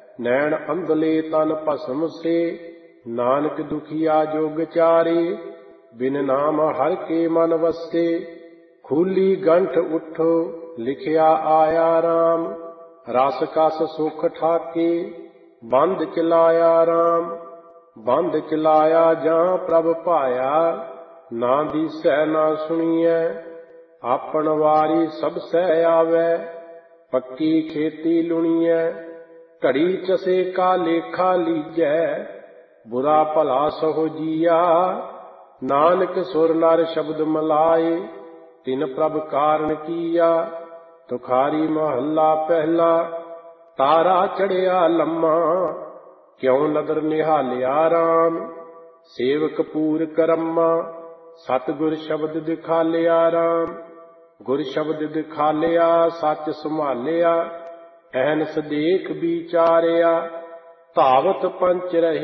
नैन अंधले तन भस्म से, नानक दुखिया जोग चारे। बिन नाम हर के मन वसे, खूली गंठ उठो लिखिया आया राम। रस कस सुख ठाके, बंद चलाया राम। बंद चलाया जां प्रभ पाया, ना दिसै ना सुनिए। आपन वारी सब सह आवे, पक्की खेती लुणिए। घड़ी चसे का लेखा लीजै, बुरा भला सहो जिया। नानक सुर नर शब्द मलाए, तिन प्रभ कारण किया। तुखारी महला पहला, तारा चढ़िया लम्मा। क्यों नदर निहालिया राम, सेवक पूर करम्मा। सतगुर शब्द दिखालिया राम, गुर शब्द दिखालिया। सच संभालिया, अहनस देख विचारिया। धावत पंच रही